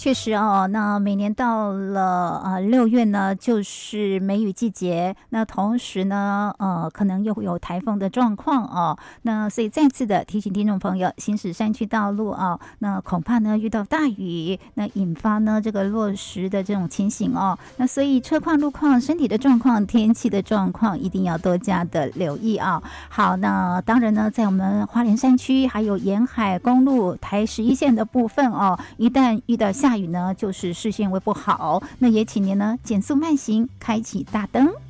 确实哦，那每年到了6月呢，就是梅雨季节，那同时呢，可能又会有台风的状况哦。那所以再次的提醒听众朋友，行驶山区道路哦，那恐怕呢遇到大雨，那引发呢这个落石的这种情形哦。那所以车况、路况、身体的状况、天气的状况，一定要多加的留意啊。好，那当然呢，在我们花莲山区还有沿海公路台11线的部分哦，一旦遇到下雨呢，就是视线会不好，那也请您呢减速慢行，开启大灯。